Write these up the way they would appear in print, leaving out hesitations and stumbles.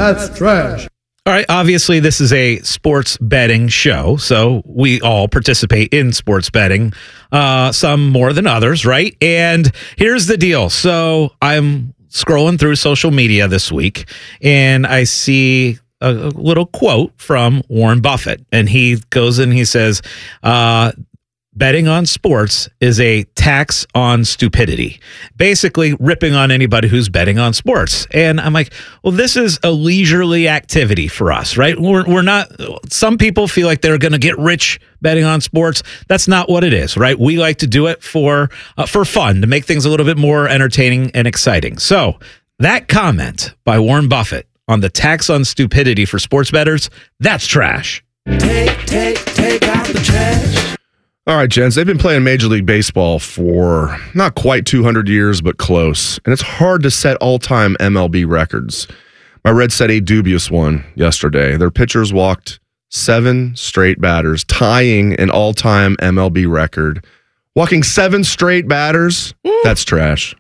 That's trash. All right, obviously this is a sports betting show, so we all participate in sports betting, some more than others, right? And here's the deal. So I'm scrolling through social media this week, and I see a little quote from Warren Buffett, and he goes and he says, betting on sports is a tax on stupidity, basically ripping on anybody who's betting on sports. And I'm like, well, this is a leisurely activity for us, right? We're not, some people feel like they're going to get rich betting on sports. That's not what it is, right? We like to do it for fun, to make things a little bit more entertaining and exciting. So that comment by Warren Buffett on the tax on stupidity for sports bettors, that's trash. Take out the trash. All right, gents, they've been playing Major League Baseball for not quite 200 years, but close. And it's hard to set all-time MLB records. My Reds set a dubious one yesterday. Their pitchers walked 7 straight batters, tying an all-time MLB record. Walking 7 straight batters? That's trash.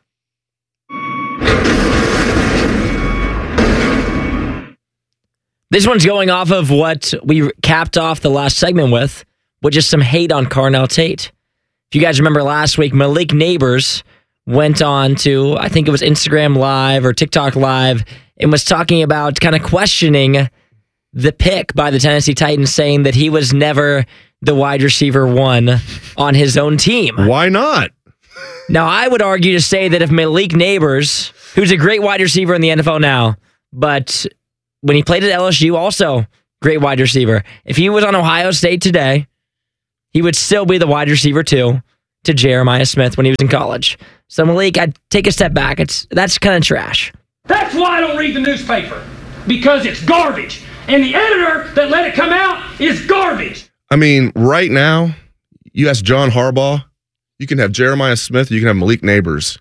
This one's going off of what we capped off the last segment with just some hate on Carnell Tate. If you guys remember last week, Malik Neighbors went on to, I think it was Instagram Live or TikTok Live, and was talking about kind of questioning the pick by the Tennessee Titans, saying that he was never the wide receiver 1 on his own team. Why not? Now, I would argue to say that if Malik Neighbors, who's a great wide receiver in the NFL now, but when he played at LSU, also great wide receiver, if he was on Ohio State today, he would still be the wide receiver 2 to Jeremiah Smith when he was in college. So Malik, I'd take a step back. That's kind of trash. That's why I don't read the newspaper, because it's garbage. And the editor that let it come out is garbage. I mean, right now, you ask John Harbaugh, you can have Jeremiah Smith, you can have Malik Neighbors.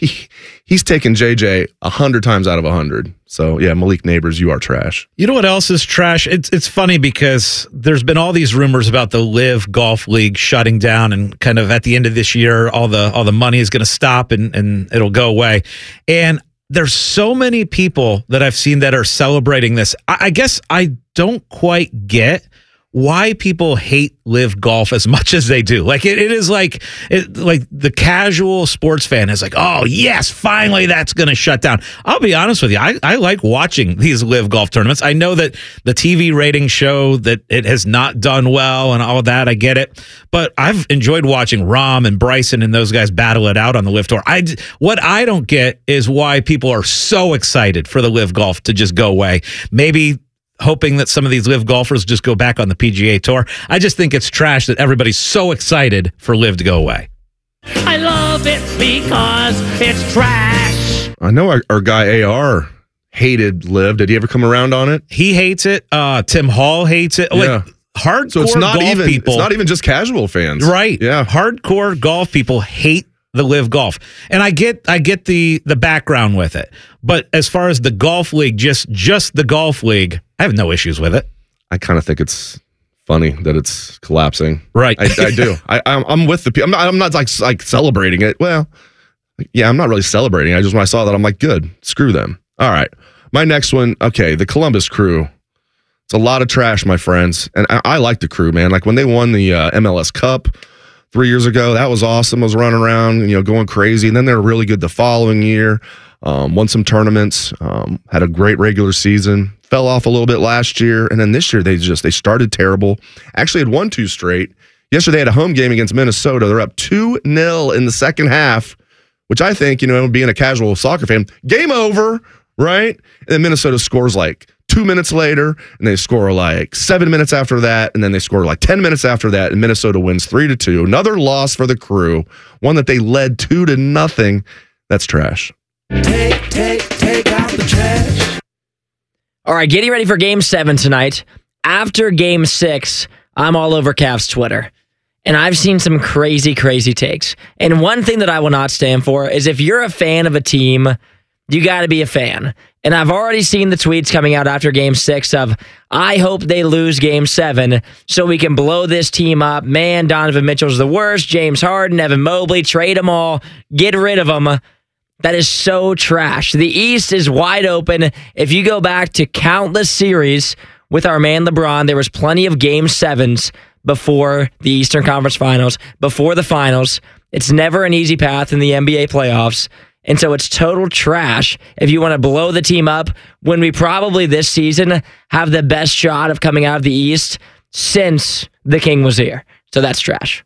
He's taken JJ 100 times out of 100. So, yeah, Malik Neighbors, you are trash. You know what else is trash? It's funny because there's been all these rumors about the Live Golf League shutting down, and kind of at the end of this year, all the money is going to stop and it'll go away. And there's so many people that I've seen that are celebrating this. I guess I don't quite get why people hate Live Golf as much as they do. Like it is like the casual sports fan is like, oh yes, finally that's going to shut down. I'll be honest with you, I like watching these Live Golf tournaments. I know that the TV ratings show that it has not done well and all of that. I get it, but I've enjoyed watching Rahm and Bryson and those guys battle it out on the Live Tour. What I don't get is why people are so excited for the Live Golf to just go away. Maybe hoping that some of these Live golfers just go back on the PGA Tour. I just think it's trash that everybody's so excited for Live to go away. I love it because it's trash. I know our guy AR hated Live. Did he ever come around on it? He hates it. Tim Hall hates it. Yeah. Like hardcore so it's not golf people. It's not even just casual fans. Right. Yeah. Hardcore golf people hate the Live Golf. And I get the background with it. But as far as the golf league, just the golf league, I have no issues with it. I kind of think it's funny that it's collapsing. Right. I do. I'm with the people. I'm not like celebrating it. Well, yeah, I'm not really celebrating. I just, when I saw that, I'm like, good. Screw them. All right. My next one. Okay. The Columbus Crew. It's a lot of trash, my friends. And I like the Crew, man. Like when they won the MLS Cup 3 years ago, that was awesome. I was running around, going crazy. And then they were really good the following year. Won some tournaments, had a great regular season, fell off a little bit last year. And then this year, they started terrible. Actually had won 2 straight. Yesterday, they had a home game against Minnesota. They're up 2-0 in the second half, which I think, being a casual soccer fan, game over, right? And then Minnesota scores like 2 minutes later, and they score like 7 minutes after that, and then they score like 10 minutes after that, and Minnesota wins 3-2. Another loss for the Crew, one that they led 2-0. That's trash. Take out the trash. All right, getting ready for Game 7 tonight. After Game 6, I'm all over Cavs Twitter. And I've seen some crazy, crazy takes. And one thing that I will not stand for is if you're a fan of a team, you got to be a fan. And I've already seen the tweets coming out after Game 6 of, I hope they lose Game 7 so we can blow this team up. Man, Donovan Mitchell's the worst. James Harden, Evan Mobley, trade them all. Get rid of them. That is so trash. The East is wide open. If you go back to countless series with our man LeBron, there was plenty of Game 7s before the Eastern Conference Finals, before the finals. It's never an easy path in the NBA playoffs. And so it's total trash if you want to blow the team up when we probably this season have the best shot of coming out of the East since the King was here. So that's trash.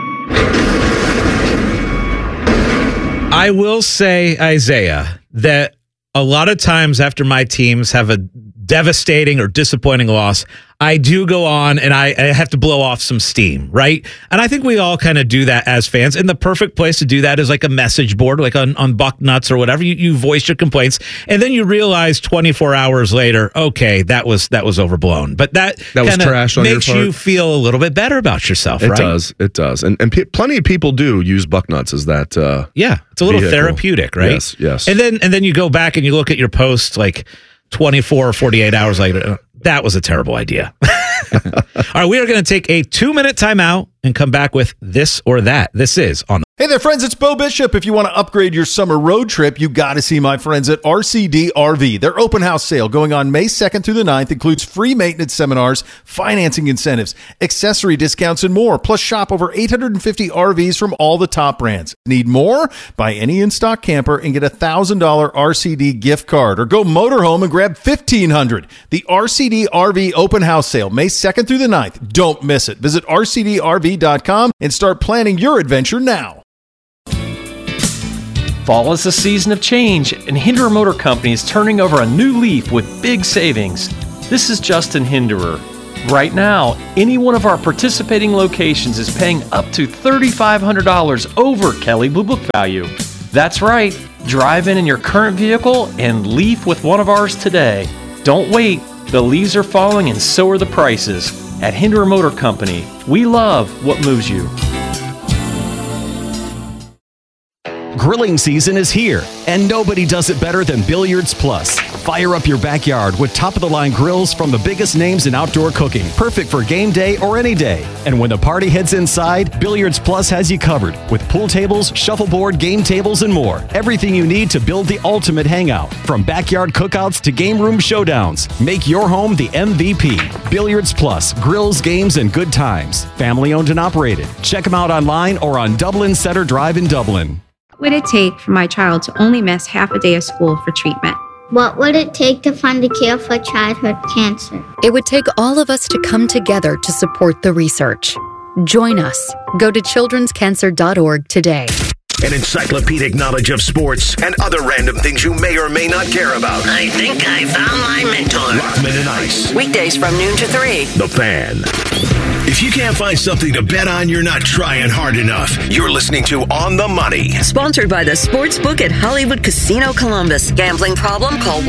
I will say, Isaiah, that a lot of times after my teams have a devastating or disappointing loss, I do go on and I have to blow off some steam, right? And I think we all kind of do that as fans. And the perfect place to do that is like a message board, like on Bucknuts or whatever. You voice your complaints, and then you realize 24 hours later, okay, that was overblown. But that was trash on your makes part. you feel a little bit better about yourself, right? It does. And plenty of people do use Bucknuts as that. Yeah, it's a little vehicle. therapeutic, right? Yes. And then you go back and you look at your post like 24 or 48 hours later. That was a terrible idea. All right, we are going to take a 2-minute timeout and come back with this or that. This is on. Hey there, friends. It's Bo Bishop. If you want to upgrade your summer road trip, you got to see my friends at RCD RV. Their open house sale going on May 2nd through the 9th includes free maintenance seminars, financing incentives, accessory discounts, and more. Plus, shop over 850 RVs from all the top brands. Need more? Buy any in-stock camper and get a $1,000 RCD gift card. Or go motorhome and grab $1,500. The RCD RV open house sale, May 2nd through the 9th. Don't miss it. Visit RCDRV.com and start planning your adventure now. Fall is a season of change, and Hinderer Motor Company is turning over a new leaf with big savings. This is Justin Hinderer. Right now, any one of our participating locations is paying up to $3,500 over Kelley Blue Book value. That's right. Drive in your current vehicle and leaf with one of ours today. Don't wait. The leaves are falling and so are the prices. At Hinderer Motor Company, we love what moves you. Grilling season is here, and nobody does it better than Billiards Plus. Fire up your backyard with top-of-the-line grills from the biggest names in outdoor cooking, perfect for game day or any day. And when the party heads inside, Billiards Plus has you covered with pool tables, shuffleboard, game tables, and more. Everything you need to build the ultimate hangout, from backyard cookouts to game room showdowns. Make your home the MVP. Billiards Plus, grills, games, and good times. Family owned and operated. Check them out online or on Dublin Center Drive in Dublin. What would it take for my child to only miss half a day of school for treatment? What would it take to find a cure for childhood cancer? It would take all of us to come together to support the research. Join us. Go to childrenscancer.org today. An encyclopedic knowledge of sports and other random things you may or may not care about. I think I found my mentor. Rockman and Ice. Weekdays from noon to 3. The Fan. If you can't find something to bet on, you're not trying hard enough. You're listening to On the Money. Sponsored by the Sportsbook at Hollywood Casino Columbus. Gambling problem? Call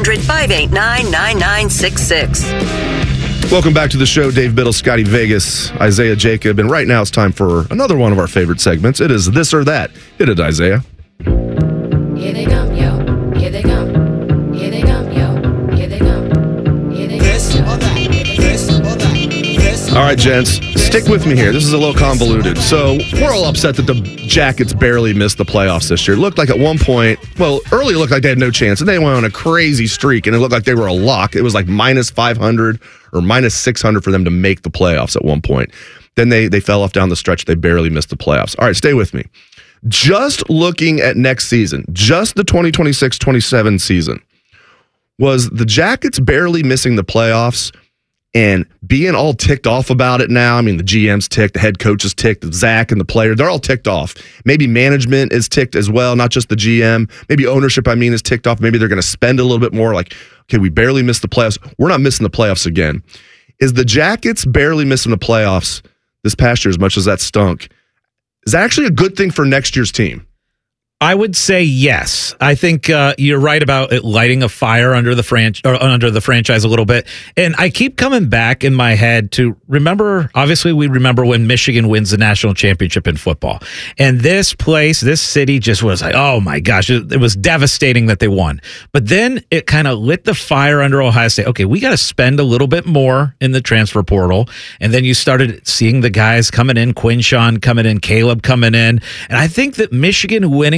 1-800-589-9966. Welcome back to the show. Dave Biddle, Scotty Vegas, Isaiah Jacob. And right now it's time for another one of our favorite segments. It is This or That. Hit it, Isaiah. Here they come, yo. Here they come. Here they come, yo. Here they come. Here they come. This or that. This or that. This. All right, gents, stick with me here. This is a little convoluted. So we're all upset that the Jackets barely missed the playoffs this year. It looked like at one point, well, early it looked like they had no chance, and they went on a crazy streak, and it looked like they were a lock. It was like minus 500 or minus 600 for them to make the playoffs at one point. Then they fell off down the stretch. They barely missed the playoffs. All right, stay with me. Just looking at next season, just the 2026-27 season, was the Jackets barely missing the playoffs and being all ticked off about it now. I mean, the GM's ticked, the head coach is ticked, Zach and the player, they're all ticked off. Maybe management is ticked as well, not just the GM. Maybe ownership, is ticked off. Maybe they're going to spend a little bit more. Like, okay, we barely missed the playoffs. We're not missing the playoffs again. Is the Jackets barely missing the playoffs this past year, as much as that stunk, is that actually a good thing for next year's team? I would say yes. I think you're right about it lighting a fire under the franchise a little bit. And I keep coming back in my head to remember, obviously we remember when Michigan wins the national championship in football. And this place, this city just was like, oh my gosh, it was devastating that they won. But then it kind of lit the fire under Ohio State. Okay, we got to spend a little bit more in the transfer portal. And then you started seeing the guys coming in, Quinshawn coming in, Caleb coming in. And I think that Michigan winning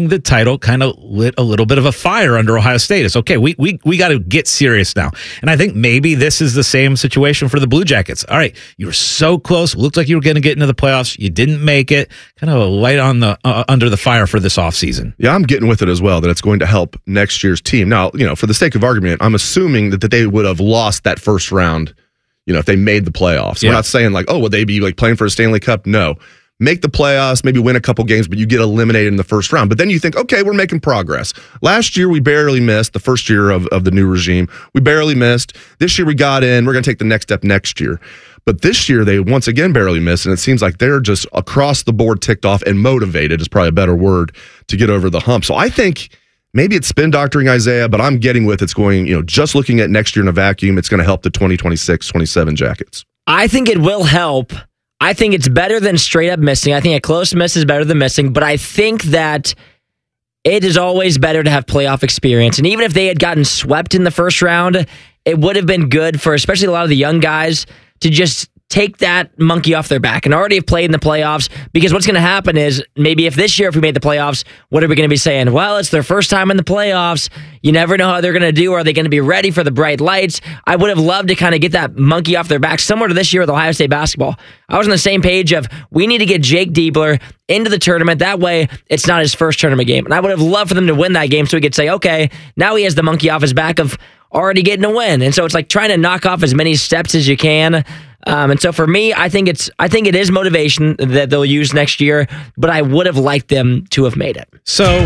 winning the title kind of lit a little bit of a fire under Ohio State. It's okay. We got to get serious now. And I think maybe this is the same situation for the Blue Jackets. All right, you were so close. Looked like you were going to get into the playoffs. You didn't make it. Kind of a light on the under the fire for this offseason. Yeah, I'm getting with it as well, that it's going to help next year's team. Now, for the sake of argument, I'm assuming that they would have lost that first round, if they made the playoffs. Yeah. We're not saying would they be playing for a Stanley Cup? No. Make the playoffs, maybe win a couple games, but you get eliminated in the first round. But then you think, okay, we're making progress. Last year, we barely missed, the first year of the new regime. We barely missed. This year, we got in. We're going to take the next step next year. But this year, they once again barely missed, and it seems like they're just across the board ticked off and motivated is probably a better word to get over the hump. So I think maybe it's spin doctoring Isaiah, but I'm getting with it's going, just looking at next year in a vacuum, it's going to help the 2026-27 Jackets. I think it will help. I think it's better than straight up missing. I think a close miss is better than missing, but I think that it is always better to have playoff experience. And even if they had gotten swept in the first round, it would have been good for especially a lot of the young guys to just take that monkey off their back and already have played in the playoffs, because what's going to happen is maybe if this year, if we made the playoffs, what are we going to be saying? Well, it's their first time in the playoffs. You never know how they're going to do. Are they going to be ready for the bright lights? I would have loved to kind of get that monkey off their back, similar to this year with Ohio State basketball. I was on the same page of we need to get Jake Diebler into the tournament. That way, it's not his first tournament game. And I would have loved for them to win that game so we could say, okay, now he has the monkey off his back of already getting a win. And so it's like trying to knock off as many steps as you can. And so for me, I think it is motivation that they'll use next year, but I would have liked them to have made it. So,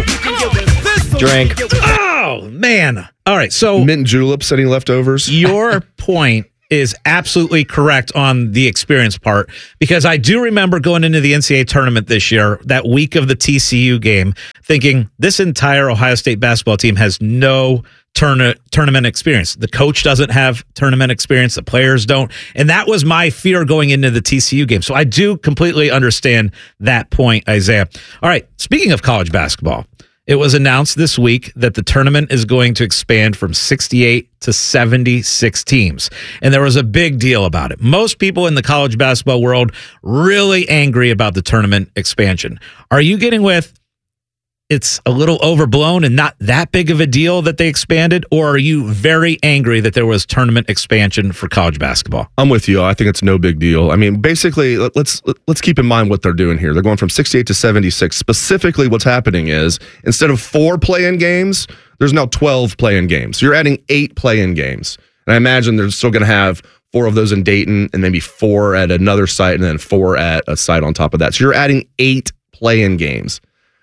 drink. Oh, man. All right. So, mint and juleps, any leftovers? Your point is absolutely correct on the experience part, because I do remember going into the NCAA tournament this year, that week of the TCU game, thinking this entire Ohio State basketball team has no tournament experience. The coach doesn't have tournament experience. The players don't. And that was my fear going into the TCU game. So I do completely understand that point, Isaiah. All right. Speaking of college basketball, it was announced this week that the tournament is going to expand from 68 to 76 teams. And there was a big deal about it. Most people in the college basketball world really angry about the tournament expansion. Are you getting with it's a little overblown and not that big of a deal that they expanded, or are you very angry that there was tournament expansion for college basketball? I'm with you. I think it's no big deal. I mean, basically, let's keep in mind what they're doing here. They're going from 68 to 76. Specifically, what's happening is instead of 4 play-in games, there's now 12 play-in games. So you're adding 8 play-in games. And I imagine they're still going to have 4 of those in Dayton and maybe 4 at another site and then 4 at a site on top of that. So you're adding 8 play-in games.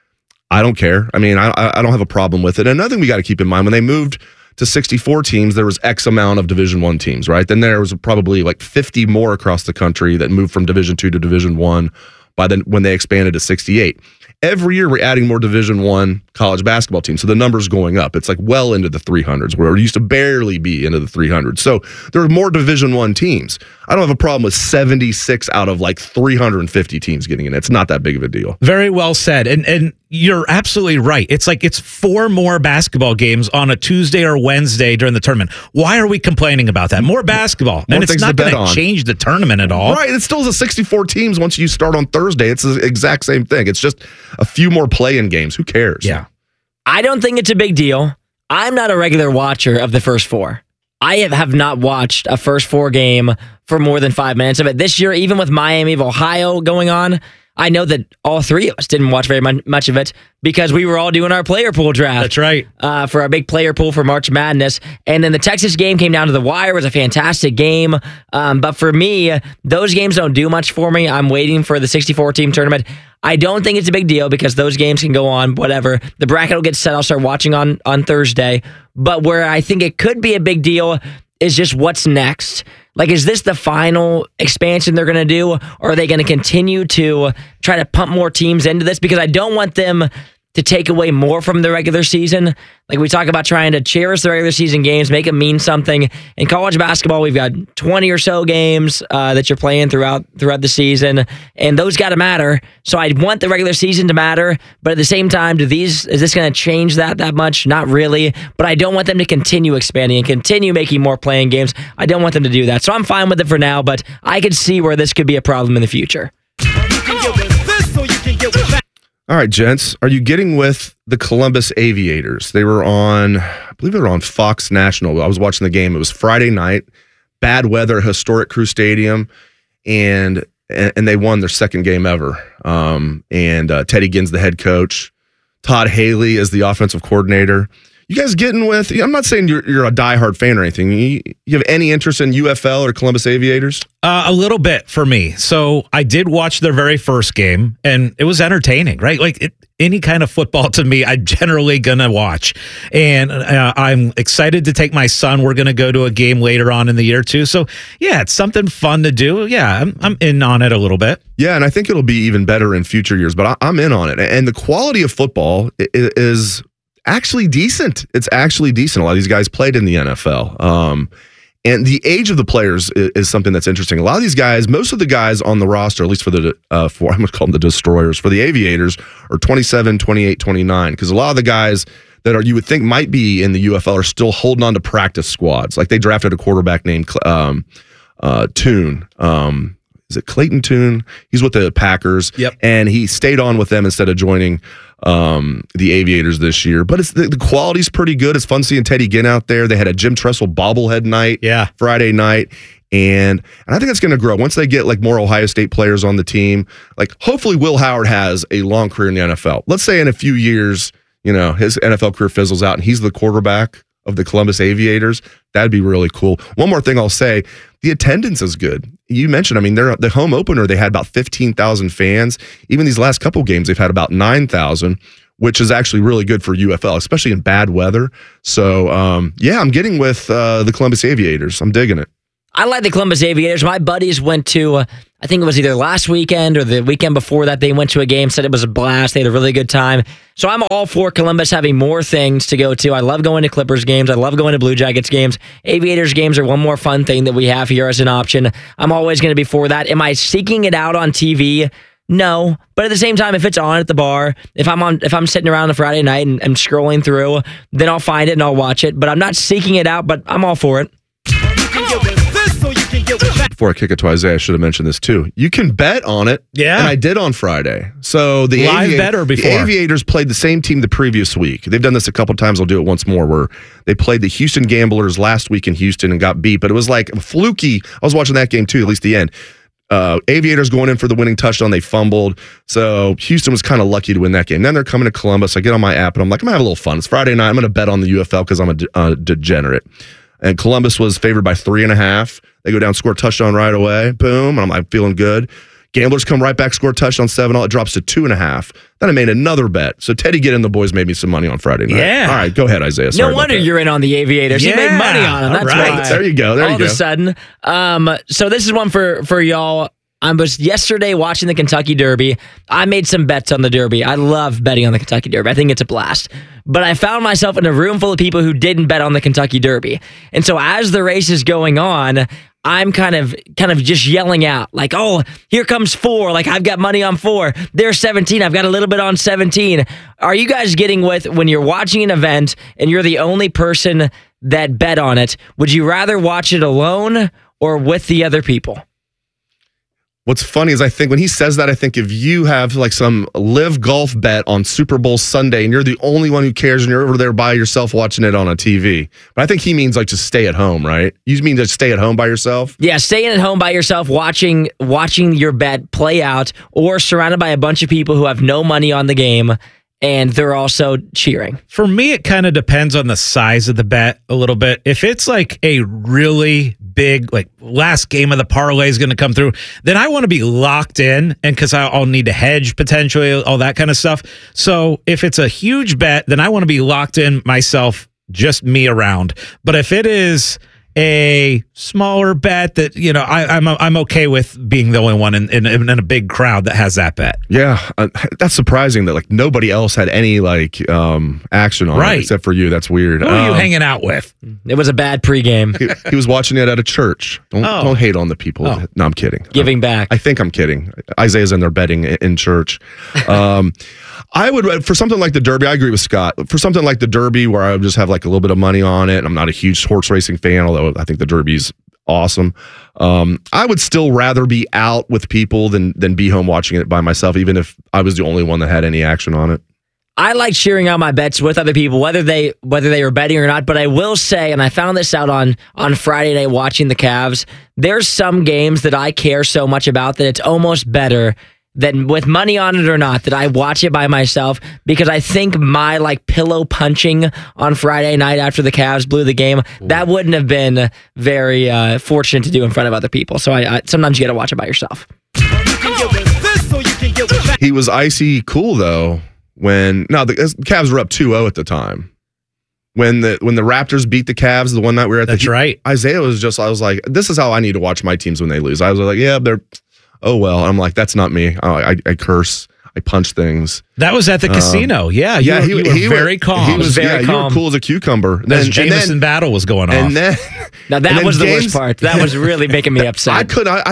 I don't care. I mean, I don't have a problem with it. Another thing we got to keep in mind, when they moved to 64 teams, there was X amount of Division I teams, right? Then there was probably like 50 more across the country that moved from Division II to Division I by then when they expanded to 68. Every year, we're adding more Division I college basketball teams. So the number's going up. It's like well into the 300s, where it used to barely be into the 300s. So there are more Division I teams. I don't have a problem with 76 out of like 350 teams getting in. It's not that big of a deal. Very well said. And you're absolutely right. It's like it's 4 more basketball games on a Tuesday or Wednesday during the tournament. Why are we complaining about that? More basketball. More and it's not going to change the tournament at all. Right. It still is a 64 teams once you start on Thursday. It's the exact same thing. It's just a few more play-in games. Who cares? Yeah. I don't think it's a big deal. I'm not a regular watcher of the first 4. I have not watched a first 4 game for more than 5 minutes of it. This year, even with Miami of Ohio going on, I know that all 3 of us didn't watch very much of it because we were all doing our player pool draft. That's right. For our big player pool for March Madness. And then the Texas game came down to the wire. It was a fantastic game. But for me, those games don't do much for me. I'm waiting for the 64-team tournament. I don't think it's a big deal because those games can go on, whatever. The bracket will get set. I'll start watching on Thursday. But where I think it could be a big deal is just what's next. Like, is this the final expansion they're going to do? Or are they going to continue to try to pump more teams into this? Because I don't want them to take away more from the regular season. Like, we talk about trying to cherish the regular season games, make it mean something. In college basketball, we've got 20 or so games that you're playing throughout the season, and those got to matter. So I want the regular season to matter, but at the same time, is this going to change that much? Not really, but I don't want them to continue expanding and continue making more playing games. I don't want them to do that. So I'm fine with it for now, but I could see where this could be a problem in the future. All right, gents, are you getting with the Columbus Aviators? They were on, I believe they were on Fox National. I was watching the game. It was Friday night, bad weather at historic Crew Stadium, and they won their second game ever. Teddy Ginn's the head coach. Todd Haley is the offensive coordinator. You guys getting with, I'm not saying you're a diehard fan or anything. You have any interest in UFL or Columbus Aviators? A little bit for me. So I did watch their very first game, and it was entertaining, right? Like any kind of football to me, I'm generally going to watch. And I'm excited to take my son. We're going to go to a game later on in the year, too. So, yeah, it's something fun to do. Yeah, I'm in on it a little bit. Yeah, and I think it'll be even better in future years, but I'm in on it. And the quality of football is actually decent. It's actually decent. A lot of these guys played in the NFL. And the age of the players is something that's interesting. A lot of these guys, most of the guys on the roster, at least for the, I'm going to call them the Destroyers, for the Aviators, are 27, 28, 29. Because a lot of the guys that you would think might be in the UFL are still holding on to practice squads. Like they drafted a quarterback named Toon. Is it Clayton Toon? He's with the Packers. Yep. And he stayed on with them instead of joining the Aviators this year. But the quality's pretty good. It's fun seeing Teddy Ginn out there. They had a Jim Tressel bobblehead night Friday night. And I think it's going to grow. Once they get like more Ohio State players on the team, like hopefully Will Howard has a long career in the NFL. Let's say in a few years, his NFL career fizzles out and he's the quarterback of the Columbus Aviators. That'd be really cool. One more thing I'll say, the attendance is good. You mentioned, they're the home opener, they had about 15,000 fans. Even these last couple games, they've had about 9,000, which is actually really good for UFL, especially in bad weather. So, I'm getting with the Columbus Aviators. I'm digging it. I like the Columbus Aviators. My buddies went to, I think it was either last weekend or the weekend before that, they went to a game, said it was a blast. They had a really good time. So I'm all for Columbus having more things to go to. I love going to Clippers games. I love going to Blue Jackets games. Aviators games are one more fun thing that we have here as an option. I'm always going to be for that. Am I seeking it out on TV? No, but at the same time, if it's on at the bar, if I'm sitting around on a Friday night and scrolling through, then I'll find it and I'll watch it. But I'm not seeking it out, but I'm all for it. Before I kick it to Isaiah, I should have mentioned this too. You can bet on it. Yeah. And I did on Friday. So the Live bet or before? The Aviators played the same team the previous week. They've done this a couple times. I'll do it once more, where they played the Houston Gamblers last week in Houston and got beat. But it was like fluky. I was watching that game too, at least the end. Aviators going in for the winning touchdown. They fumbled. So Houston was kind of lucky to win that game. Then they're coming to Columbus. I get on my app and I'm like, I'm going to have a little fun. It's Friday night. I'm going to bet on the UFL because I'm a degenerate. And Columbus was favored by 3.5. They go down, score a touchdown right away. Boom. And I'm feeling good. Gamblers come right back, score a touchdown, 7. It drops to 2.5. Then I made another bet. So Teddy Ginn and the boys made me some money on Friday night. Yeah. All right, go ahead, Isaiah. Sorry no wonder you're in on the Aviators. You made money on them. That's right. There you go. All of a sudden. So this is one for y'all. I was yesterday watching the Kentucky Derby. I made some bets on the Derby. I love betting on the Kentucky Derby. I think it's a blast. But I found myself in a room full of people who didn't bet on the Kentucky Derby. And so as the race is going on, I'm kind of just yelling out like, oh, here comes 4. Like I've got money on 4. There's 17. I've got a little bit on 17. Are you guys getting with when you're watching an event and you're the only person that bet on it? Would you rather watch it alone or with the other people? What's funny is I think when he says that, I think if you have like some live golf bet on Super Bowl Sunday and you're the only one who cares and you're over there by yourself watching it on a TV. But I think he means like just stay at home, right? You mean just stay at home by yourself? Yeah, staying at home by yourself, watching your bet play out, or surrounded by a bunch of people who have no money on the game and they're also cheering. For me, it kind of depends on the size of the bet a little bit. If it's like a really big, like last game of the parlay is going to come through, then I want to be locked in, and because I'll need to hedge potentially, all that kind of stuff. So if it's a huge bet, then I want to be locked in myself, just me around. But if it is a smaller bet that, I'm okay with being the only one in a big crowd that has that bet. Yeah, that's surprising that like nobody else had any action on it except for you. That's weird. Who are you hanging out with? It was a bad pregame. He was watching it at a church. Don't hate on the people. Oh. No, I'm kidding. Giving back. I think I'm kidding. Isaiah's in there betting in church. I would, for something like the Derby, I agree with Scott. For something like the Derby where I would just have like a little bit of money on it, and I'm not a huge horse racing fan, although I think the Derby's awesome. I would still rather be out with people than be home watching it by myself, even if I was the only one that had any action on it. I like sharing out my bets with other people, whether they were betting or not. But I will say, and I found this out on Friday night watching the Cavs, there's some games that I care so much about that it's almost better than with money on it or not, that I watch it by myself, because I think my pillow punching on Friday night after the Cavs blew the game, that wouldn't have been very fortunate to do in front of other people. So I sometimes you got to watch it by yourself. He was icy cool though when the Cavs were up 2-0 at the time. When the Raptors beat the Cavs the one night we were at That's right. Isaiah was just, I was like, this is how I need to watch my teams when they lose. I was like, yeah, they're, oh well. I'm like, that's not me. I curse. I punch things. That was at the casino. Yeah, you were very calm. He was very calm. You were cool as a cucumber. As Jameson Battle was going off. And then, now that was the worst part. That was really making me upset.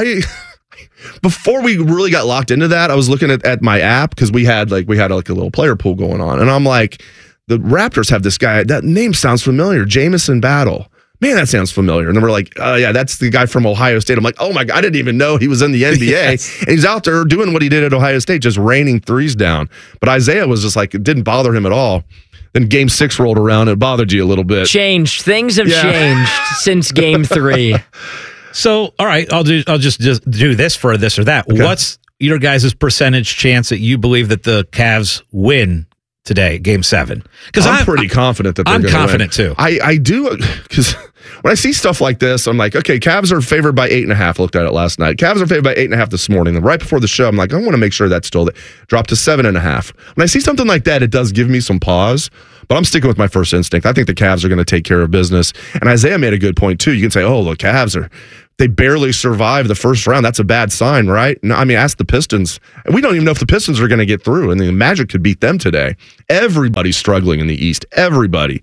Before we really got locked into that, I was looking at my app because we had a little player pool going on, and I'm like, the Raptors have this guy. That name sounds familiar, Jameson Battle. Man, that sounds familiar. And then we're like, oh yeah, that's the guy from Ohio State. I'm like, oh my God, I didn't even know he was in the NBA. Yes. And he's out there doing what he did at Ohio State, just raining threes down. But Isaiah was just like, it didn't bother him at all. Then Game 6 rolled around, and it bothered you a little bit. Changed. Things have changed since Game 3. So, all right, I'll just do this for this or that. Okay. What's your guys' percentage chance that you believe that the Cavs win today, Game 7? Because I'm pretty confident that they're going to win. I'm confident too. I do, because when I see stuff like this, I'm like, okay, Cavs are favored by 8.5. Looked at it last night. Cavs are favored by 8.5 this morning. And right before the show, I'm like, I want to make sure that's still there. Dropped to 7.5. When I see something like that, it does give me some pause. But I'm sticking with my first instinct. I think the Cavs are going to take care of business. And Isaiah made a good point too. You can say, oh, the Cavs they barely survived the first round. That's a bad sign, right? No, I mean, ask the Pistons. We don't even know if the Pistons are going to get through, and the Magic could beat them today. Everybody's struggling in the East. Everybody.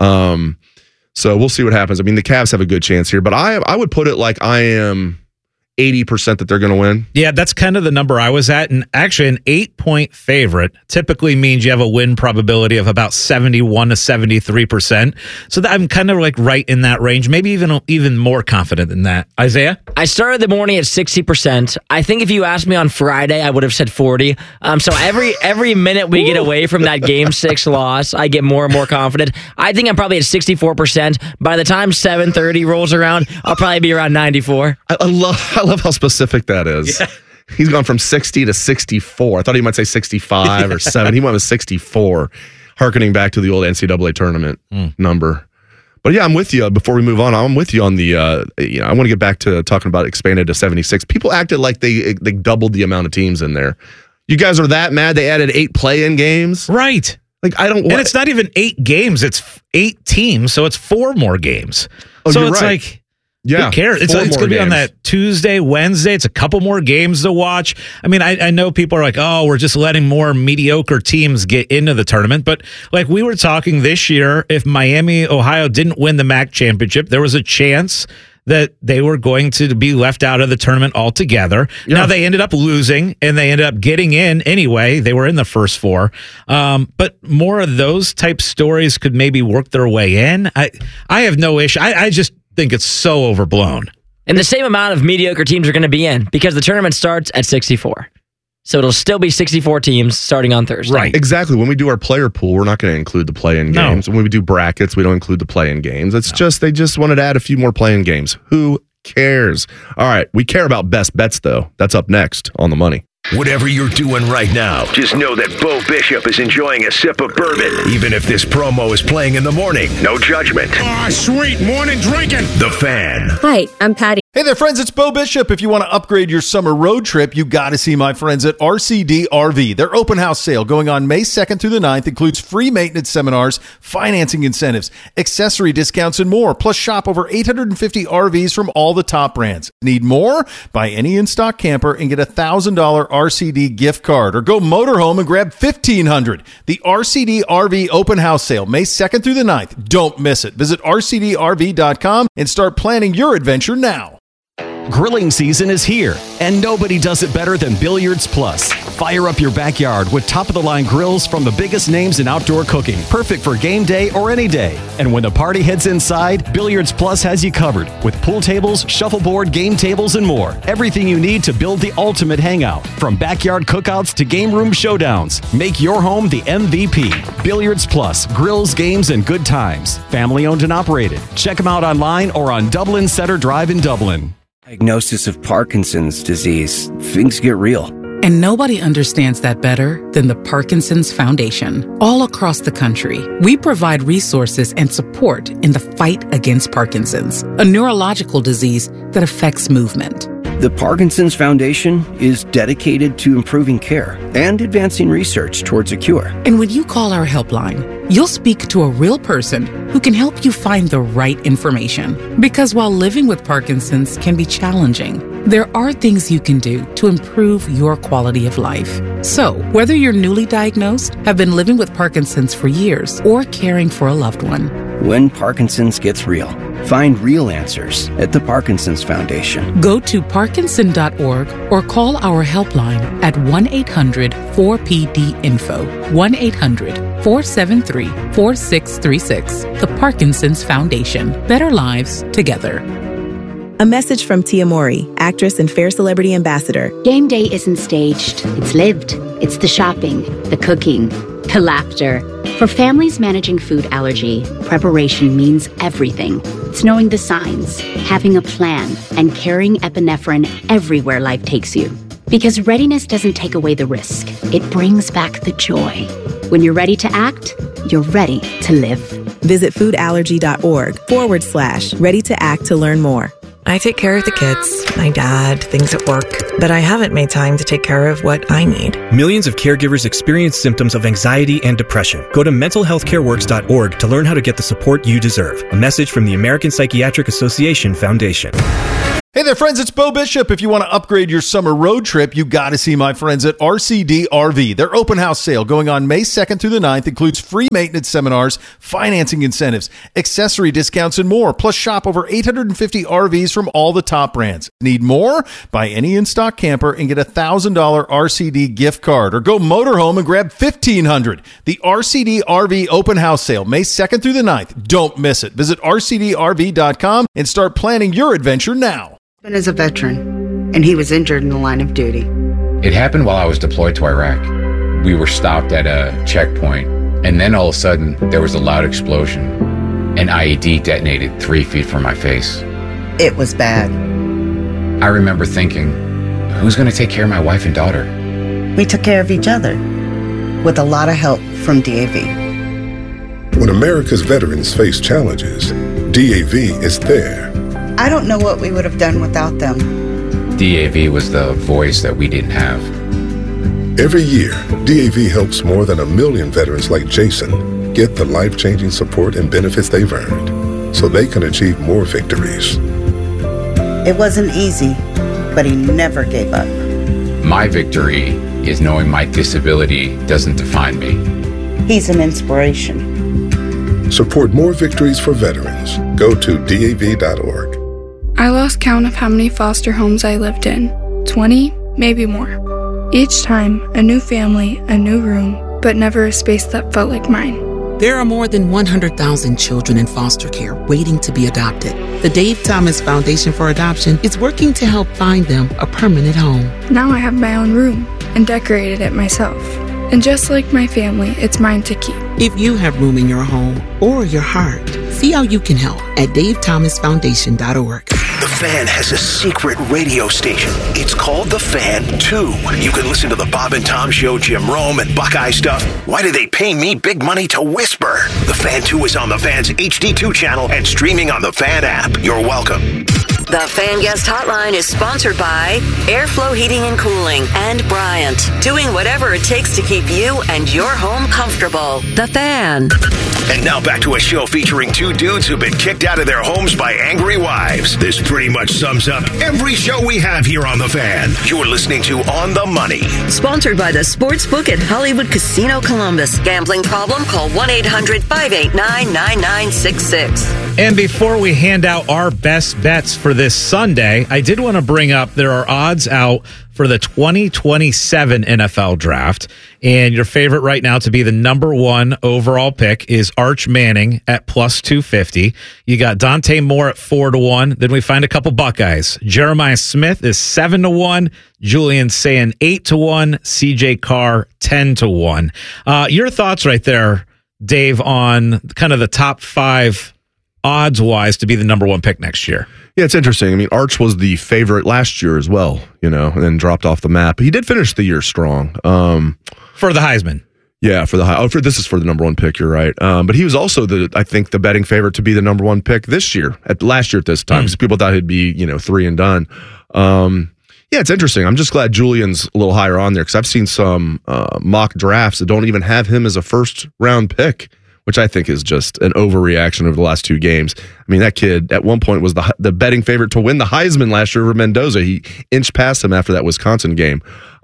So we'll see what happens. I mean, the Cavs have a good chance here, but I would put it like I am 80% that they're going to win. Yeah, that's kind of the number I was at. And actually, an 8-point favorite typically means you have a win probability of about 71 to 73%. So that I'm kind of right in that range, maybe even more confident than that. Isaiah? I started the morning at 60%. I think if you asked me on Friday, I would have said 40. So every minute we get away from that Game 6 loss, I get more and more confident. I think I'm probably at 64%. By the time 7:30 rolls around, I'll probably be around 94. I love how specific that is. Yeah. He's gone from 60 to 64. I thought he might say 65 or 7. He went with 64, hearkening back to the old NCAA tournament number. But yeah, I'm with you. Before we move on, I'm with you on the, I want to get back to talking about expanded to 76. People acted like they doubled the amount of teams in there. You guys are that mad they added 8 play-in games? Right. And it's not even 8 games. It's 8 teams, so it's 4 more games. Oh, so you're it's right. Who cares? It's going to be on that Tuesday, Wednesday. It's a couple more games to watch. I mean, I know people are like, oh, we're just letting more mediocre teams get into the tournament. But we were talking this year, if Miami, Ohio didn't win the MAC championship, there was a chance that they were going to be left out of the tournament altogether. Yeah. Now they ended up losing, and they ended up getting in anyway. They were in the first 4. But more of those type stories could maybe work their way in. I have no issue. I just think it's so overblown. And the same amount of mediocre teams are going to be in because the tournament starts at 64. So it'll still be 64 teams starting on Thursday. Right. Exactly. When we do our player pool, we're not going to include the play-in games. When we do brackets, we don't include the play-in games. It's just they just wanted to add a few more play-in games. Who cares? All right. We care about best bets, though. That's up next on The Money. Whatever you're doing right now, just know that Bo Bishop is enjoying a sip of bourbon, even if this promo is playing in the morning. No judgment. Ah, sweet morning drinking. The Fan. Hi, I'm Patty. Hey there, friends. It's Bo Bishop. If you want to upgrade your summer road trip, you got to see my friends at RCD RV. Their open house sale going on May 2nd through the 9th includes free maintenance seminars, financing incentives, accessory discounts, and more. Plus, shop over 850 RVs from all the top brands. Need more? Buy any in-stock camper and get a $1,000 RCD gift card. Or go motorhome and grab $1,500. The RCD RV open house sale, May 2nd through the 9th. Don't miss it. Visit rcdrv.com and start planning your adventure now. Grilling season is here, and nobody does it better than Billiards Plus. Fire up your backyard with top-of-the-line grills from the biggest names in outdoor cooking, perfect for game day or any day. And when the party heads inside, Billiards Plus has you covered with pool tables, shuffleboard, game tables, and more. Everything you need to build the ultimate hangout. From backyard cookouts to game room showdowns, make your home the MVP. Billiards Plus, grills, games, and good times. Family owned and operated. Check them out online or on Dublin Center Drive in Dublin. Diagnosis of Parkinson's disease. Things get real. And nobody understands that better than the Parkinson's Foundation. All across the country, we provide resources and support in the fight against Parkinson's, a neurological disease that affects movement. The Parkinson's Foundation is dedicated to improving care and advancing research towards a cure. And when you call our helpline, you'll speak to a real person who can help you find the right information. Because while living with Parkinson's can be challenging, there are things you can do to improve your quality of life. So, whether you're newly diagnosed, have been living with Parkinson's for years, or caring for a loved one, when Parkinson's gets real, find real answers at the Parkinson's Foundation. Go to parkinson.org or call our helpline at 1-800-4PD-INFO, 1-800-473-4636. The Parkinson's Foundation. Better lives together. A message from Tia Mori, actress and Fair Celebrity Ambassador. Game day isn't staged, it's lived. It's the shopping, the cooking, the laughter. For families managing food allergy, preparation means everything. It's knowing the signs, having a plan, and carrying epinephrine everywhere life takes you. Because readiness doesn't take away the risk, it brings back the joy. When you're ready to act, you're ready to live. Visit foodallergy.org/ready to act to learn more. I take care of the kids, my dad, things at work, but I haven't made time to take care of what I need. Millions of caregivers experience symptoms of anxiety and depression. Go to mentalhealthcareworks.org to learn how to get the support you deserve. A message from the American Psychiatric Association Foundation. Hey there, friends. It's Bo Bishop. If you want to upgrade your summer road trip, you got to see my friends at RCD RV. Their open house sale going on May 2nd through the 9th includes free maintenance seminars, financing incentives, accessory discounts, and more. Plus, shop over 850 RVs from all the top brands. Need more? Buy any in-stock camper and get a $1,000 RCD gift card. Or go motorhome and grab $1,500. The RCD RV open house sale, May 2nd through the 9th. Don't miss it. Visit rcdrv.com and start planning your adventure now. Is a veteran, and he was injured in the line of duty. It happened while I was deployed to Iraq. We were stopped at a checkpoint, and then all of a sudden, there was a loud explosion. An IED detonated 3 feet from my face. It was bad. I remember thinking, who's going to take care of my wife and daughter? We took care of each other, with a lot of help from DAV. When America's veterans face challenges, DAV is there. I don't know what we would have done without them. DAV was the voice that we didn't have. Every year, DAV helps more than 1 million veterans like Jason get the life-changing support and benefits they've earned so they can achieve more victories. It wasn't easy, but he never gave up. My victory is knowing my disability doesn't define me. He's an inspiration. Support more victories for veterans. Go to DAV.org. I lost count of how many foster homes I lived in. 20, maybe more. Each time, a new family, a new room, but never a space that felt like mine. There are more than 100,000 children in foster care waiting to be adopted. The Dave Thomas Foundation for Adoption is working to help find them a permanent home. Now I have my own room and decorated it myself. And just like my family, it's mine to keep. If you have room in your home or your heart, see how you can help at davethomasfoundation.org. The Fan has a secret radio station. It's called The Fan 2. You can listen to the Bob and Tom Show, Jim Rome, and Buckeye stuff. Why do they pay me big money to whisper? The Fan 2 is on the Fan's HD2 channel and streaming on the Fan app. You're welcome. The Fan Guest Hotline is sponsored by Airflow Heating and Cooling and Bryant, doing whatever it takes to keep you and your home comfortable. The Fan. And now back to a show featuring two dudes who've been kicked out of their homes by angry wives. This pretty much sums up every show we have here on The Fan. You're listening to On the Money. Sponsored by the Sportsbook at Hollywood Casino Columbus. Gambling problem? Call 1-800-589-9966. And before we hand out our best bets for this Sunday, I did want to bring up there are odds out for the 2027 NFL draft. And your favorite right now to be the number one overall pick is Arch Manning at plus 250. You got Dante Moore at 4-1. Then we find a couple Buckeyes. Jeremiah Smith is 7-1. Julian Sayin 8-1. CJ Carr 10-1. Your thoughts right there, Dave, on kind of the top 5 odds-wise to be the number one pick next year? Yeah, it's interesting. I mean, Arch was the favorite last year as well, and then dropped off the map. He did finish the year strong. For the Heisman. Yeah, this is for the number one pick, you're right. But he was also I think the betting favorite to be the number one pick this year, last year at this time. So people thought he'd be, 3 and done. Yeah, it's interesting. I'm just glad Julian's a little higher on there because I've seen some mock drafts that don't even have him as a first round pick, which I think is just an overreaction over the last 2 games. I mean, that kid at one point was the betting favorite to win the Heisman last year over Mendoza. He inched past him after that Wisconsin game.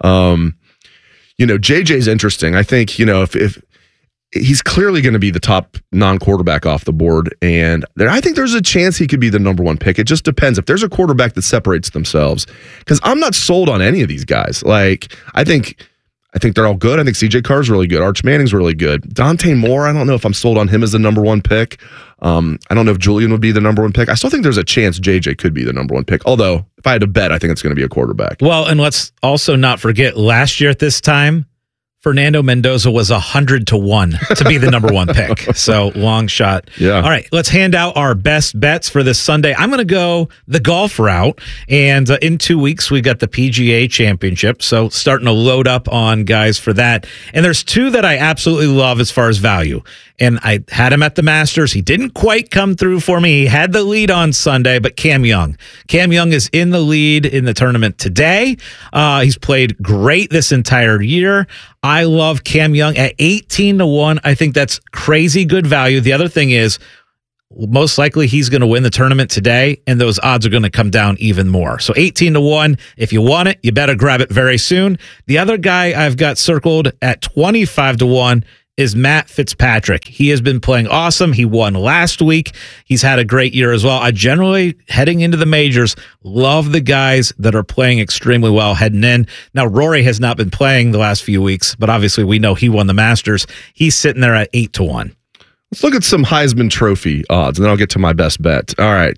JJ's interesting. I think, if he's clearly going to be the top non-quarterback off the board, and I think there's a chance he could be the number one pick. It just depends if there's a quarterback that separates themselves, because I'm not sold on any of these guys. Like, I think they're all good. I think CJ Carr's really good. Arch Manning's really good. Dante Moore, I don't know if I'm sold on him as the number one pick. I don't know if Julian would be the number one pick. I still think there's a chance JJ could be the number one pick. Although, if I had to bet, I think it's going to be a quarterback. Well, and let's also not forget, last year at this time, Fernando Mendoza was 100-1 to be the number one pick. So long shot. Yeah. All right, let's hand out our best bets for this Sunday. I'm going to go the golf route. And in 2 weeks, we've got the PGA Championship. So starting to load up on guys for that. And there's 2 that I absolutely love as far as value. And I had him at the Masters. He didn't quite come through for me. He had the lead on Sunday, but Cam Young. Cam Young is in the lead in the tournament today. He's played great this entire year. I love Cam Young at 18-1. I think that's crazy good value. The other thing is, most likely he's going to win the tournament today, and those odds are going to come down even more. So 18-1. If you want it, you better grab it very soon. The other guy I've got circled at 25-1 is Matt Fitzpatrick. He has been playing awesome. He won last week. He's had a great year as well. I generally, heading into the majors, love the guys that are playing extremely well heading in. Now, Rory has not been playing the last few weeks, but obviously we know he won the Masters. He's sitting there at 8-1. Let's look at some Heisman Trophy odds, and then I'll get to my best bet. All right.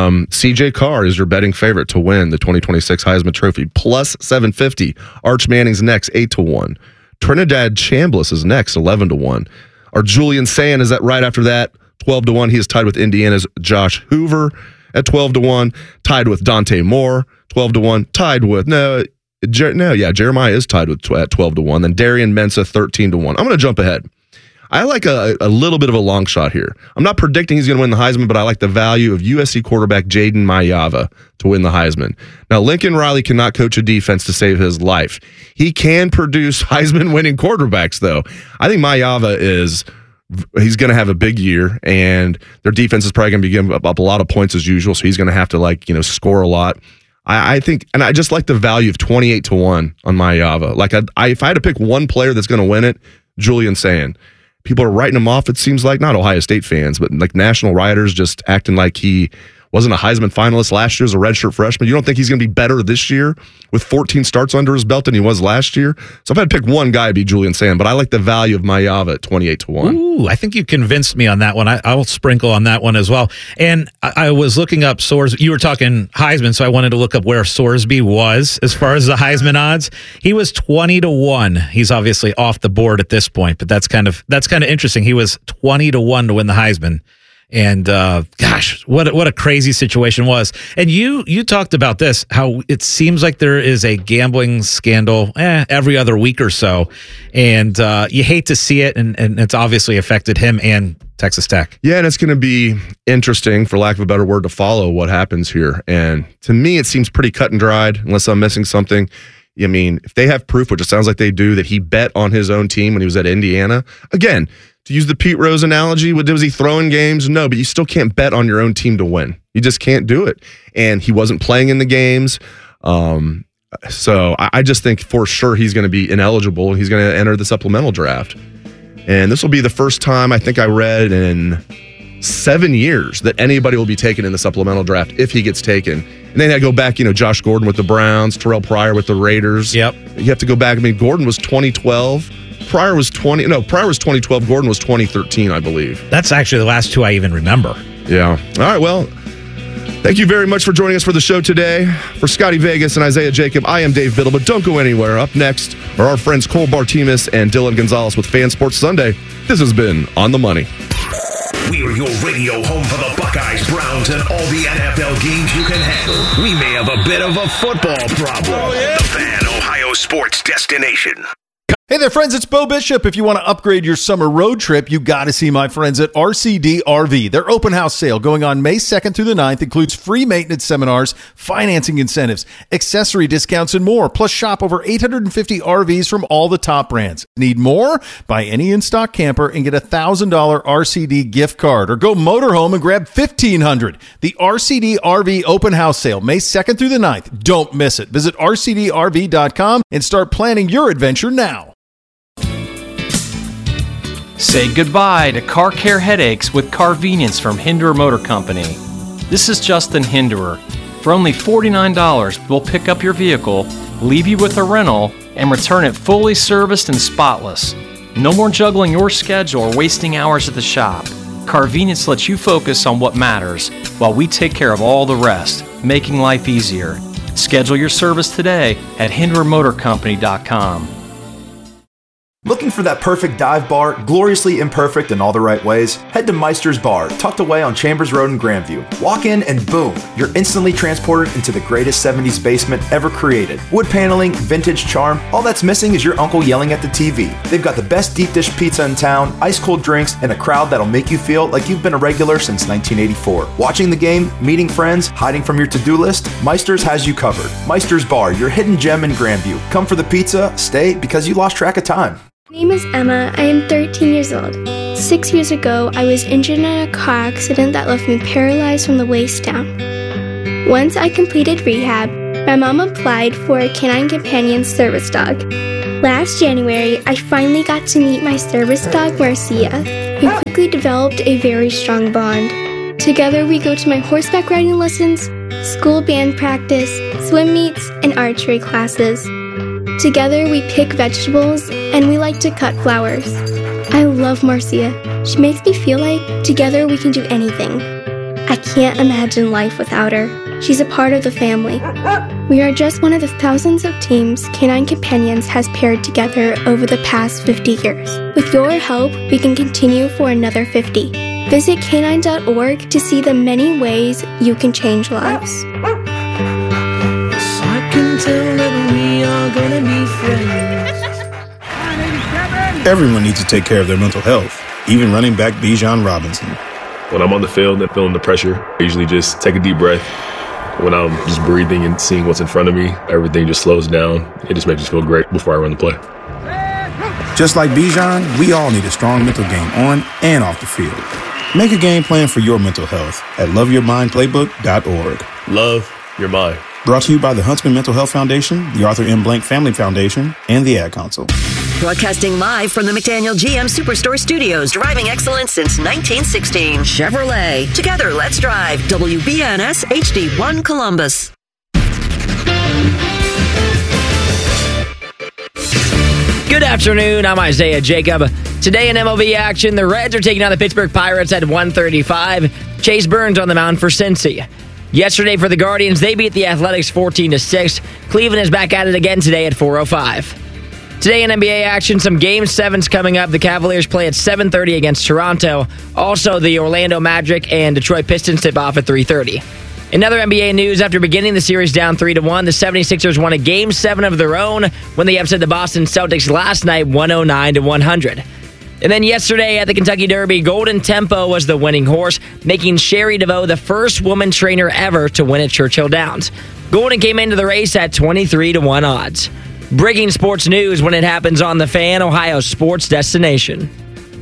CJ Carr is your betting favorite to win the 2026 Heisman Trophy, plus 750. Arch Manning's next, 8-1. Trinidad Chambliss is next, 11-1. Our Julian Sayin is that right after that, 12-1. He is tied with Indiana's Josh Hoover at 12-1. Tied with Dante Moore, 12-1. Tied with Jeremiah is tied with at 12-1. Then Darian Mensah, 13-1. I'm going to jump ahead. I like a little bit of a long shot here. I'm not predicting he's going to win the Heisman, but I like the value of USC quarterback Jaden Mayava to win the Heisman. Now, Lincoln Riley cannot coach a defense to save his life. He can produce Heisman-winning quarterbacks, though. I think Mayava he's going to have a big year, and their defense is probably going to be giving up a lot of points as usual, so he's going to have to score a lot. I think, and I just like the value of 28-1 on Mayava. Like, if I had to pick one player that's going to win it, Julian Sayin. People are writing him off, it seems like, not Ohio State fans, but like national writers just acting like he wasn't a Heisman finalist last year as a redshirt freshman. You don't think he's going to be better this year with 14 starts under his belt than he was last year? So if I had to pick one guy, it'd be Julian Sayin, but I like the value of Mayava at 28-1. Ooh, I think you convinced me on that one. I'll sprinkle on that one as well. And I was looking up Sorsby. You were talking Heisman, so I wanted to look up where Sorsby was as far as the Heisman odds. He was 20-1. He's obviously off the board at this point, but that's kind of interesting. He was 20-1 to win the Heisman. And gosh, what a crazy situation was. And you talked about this, how it seems like there is a gambling scandal every other week or so. And you hate to see it, and it's obviously affected him and Texas Tech. Yeah, and it's going to be interesting, for lack of a better word, to follow what happens here. And to me, it seems pretty cut and dried, unless I'm missing something. I mean, if they have proof, which it sounds like they do, that he bet on his own team when he was at Indiana, again, to use the Pete Rose analogy, was he throwing games? No, but you still can't bet on your own team to win. You just can't do it. And he wasn't playing in the games. So I just think for sure he's going to be ineligible. He's going to enter the supplemental draft. And this will be the first time I think I read in 7 years that anybody will be taken in the supplemental draft if he gets taken. And then I go back, Josh Gordon with the Browns, Terrell Pryor with the Raiders. Yep. You have to go back. I mean, Gordon was 2012. Pryor was 2012. Gordon was 2013, I believe. That's actually the last two I even remember. Yeah. All right, well, thank you very much for joining us for the show today. For Scotty Vegas and Isaiah Jacob, I am Dave Biddle, but don't go anywhere. Up next are our friends Cole Bartimas and Dylan Gonzalez with Fan Sports Sunday. This has been On the Money. We're your radio home for the Buckeyes, Browns, and all the NFL games you can handle. We may have a bit of a football problem. Oh, yeah. The Fan, Ohio sports destination. Hey there, friends. It's Bo Bishop. If you want to upgrade your summer road trip, you got to see my friends at RCD RV. Their open house sale going on May 2nd through the 9th includes free maintenance seminars, financing incentives, accessory discounts, and more. Plus, shop over 850 RVs from all the top brands. Need more? Buy any in-stock camper and get a $1,000 RCD gift card. Or go motorhome and grab $1,500. The RCD RV open house sale, May 2nd through the 9th. Don't miss it. Visit rcdrv.com and start planning your adventure now. Say goodbye to car care headaches with Carvenience from Hinderer Motor Company. This is Justin Hinderer. For only $49, we'll pick up your vehicle, leave you with a rental, and return it fully serviced and spotless. No more juggling your schedule or wasting hours at the shop. Carvenience lets you focus on what matters while we take care of all the rest, making life easier. Schedule your service today at HindererMotorCompany.com. Looking for that perfect dive bar, gloriously imperfect in all the right ways? Head to Meister's Bar, tucked away on Chambers Road in Grandview. Walk in and boom, you're instantly transported into the greatest 70s basement ever created. Wood paneling, vintage charm, all that's missing is your uncle yelling at the TV. They've got the best deep dish pizza in town, ice cold drinks, and a crowd that'll make you feel like you've been a regular since 1984. Watching the game, meeting friends, hiding from your to-do list, Meister's has you covered. Meister's Bar, your hidden gem in Grandview. Come for the pizza, stay because you lost track of time. My name is Emma. I am 13 years old. 6 years ago, I was injured in a car accident that left me paralyzed from the waist down. Once I completed rehab, my mom applied for a Canine Companion service dog. Last January, I finally got to meet my service dog, Marcia. We quickly developed a very strong bond. Together, we go to my horseback riding lessons, school band practice, swim meets, and archery classes. Together, we pick vegetables, and we like to cut flowers. I love Marcia. She makes me feel like together we can do anything. I can't imagine life without her. She's a part of the family. We are just one of the thousands of teams Canine Companions has paired together over the past 50 years. With your help, we can continue for another 50. Visit canine.org to see the many ways you can change lives. Gonna be friends. Everyone needs to take care of their mental health, even running back Bijan Robinson. When I'm on the field and feeling the pressure, I usually just take a deep breath. When I'm just breathing and seeing what's in front of me, everything just slows down. It just makes me feel great before I run the play. Just like Bijan, we all need a strong mental game on and off the field. Make a game plan for your mental health at loveyourmindplaybook.org. Love your mind. Brought to you by the Huntsman Mental Health Foundation, the Arthur M. Blank Family Foundation, and the Ad Council. Broadcasting live from the McDaniel GM Superstore Studios, driving excellence since 1916. Chevrolet. Together, let's drive. WBNS HD1 Columbus. Good afternoon. I'm Isaiah Jacob. Today in MLB action, the Reds are taking on the Pittsburgh Pirates at 1:35. Chase Burns on the mound for Cincy. Yesterday for the Guardians, they beat the Athletics 14-6. Cleveland is back at it again today at 4:05. Today in NBA action, some Game 7s coming up. The Cavaliers play at 7:30 against Toronto. Also, the Orlando Magic and Detroit Pistons tip off at 3:30. In other NBA news, after beginning the series down 3-1, the 76ers won a Game 7 of their own when they upset the Boston Celtics last night 109-100. And then yesterday at the Kentucky Derby, Golden Tempo was the winning horse, making Sherry DeVoe the first woman trainer ever to win at Churchill Downs. Golden came into the race at 23-1 odds. Breaking sports news when it happens on The Fan, Ohio sports destination.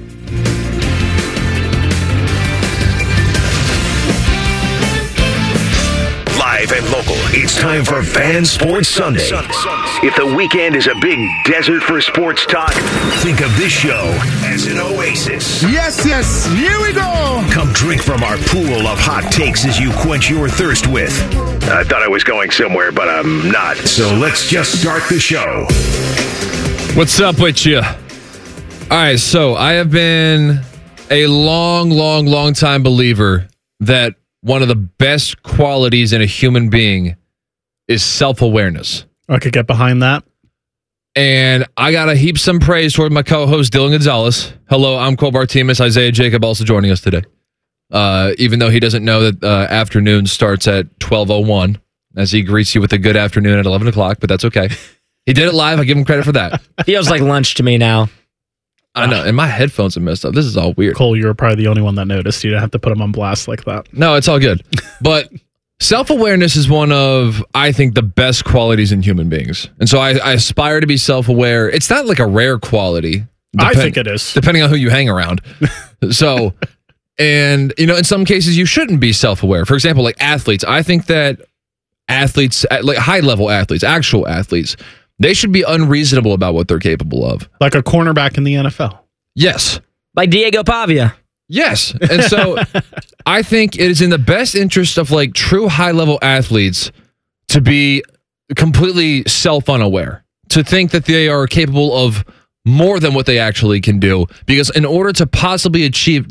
Live and local, it's time for Fan Sports Sunday. If the weekend is a big desert for sports talk, think of this show as an oasis. Yes, here we go. Come drink from our pool of hot takes as you quench your thirst with. I thought I was going somewhere, but I'm not. So let's just start the show. What's up with you? All right, so I have been a long time believer that one of the best qualities in a human being is self-awareness. I could get behind that. And I got to heap some praise toward my co-host, Dylan Gonzalez. Hello, I'm Cole Bartimus. Isaiah Jacob also joining us today. Even though he doesn't know that afternoon starts at 12:01, as he greets you with a good afternoon at 11 o'clock, but that's okay. He did it live. I give him credit for that. Feels like lunch to me now. I know, and my headphones are messed up. This is all weird. Cole, you were probably the only one that noticed. You didn't have to put them on blast like that. No, it's all good. But self-awareness is one of, I think, the best qualities in human beings. And so I aspire to be self-aware. It's not like a rare quality. I think it is. Depending on who you hang around. So, and, in some cases, you shouldn't be self-aware. For example, like athletes. I think that athletes, like high-level athletes, actual athletes, they should be unreasonable about what they're capable of. Like a cornerback in the NFL. Yes. Like Diego Pavia. Yes. And so I think it is in the best interest of like true high-level athletes to be completely self-unaware, to think that they are capable of more than what they actually can do. Because in order to possibly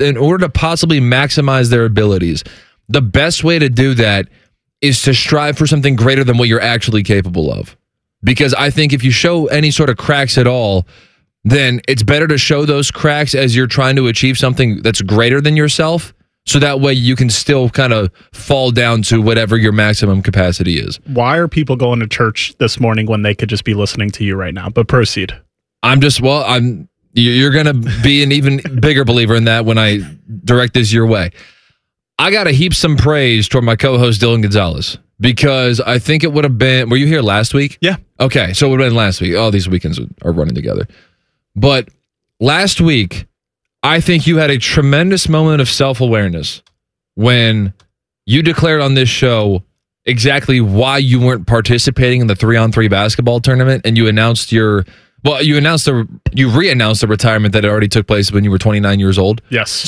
maximize their abilities, the best way to do that is to strive for something greater than what you're actually capable of. Because I think if you show any sort of cracks at all, then it's better to show those cracks as you're trying to achieve something that's greater than yourself. So that way you can still kind of fall down to whatever your maximum capacity is. Why are people going to church this morning when they could just be listening to you right now? But proceed. You're going to be an even bigger believer in that when I direct this your way. I got to heap some praise toward my co-host, Dylan Gonzalez. Because I think it would have been... Were you here last week? Yeah. Okay, so it would have been last week. All these weekends are running together. But last week, I think you had a tremendous moment of self-awareness when you declared on this show exactly why you weren't participating in the 3-on-3 basketball tournament, and you reannounced the retirement that already took place when you were 29 years old. Yes.